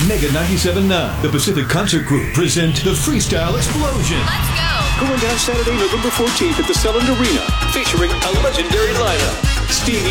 Mega 97.9, the Pacific Concert Group present the Freestyle Explosion. Let's go! Going down Saturday, November 14th at the Selland Arena, featuring a legendary lineup. Stevie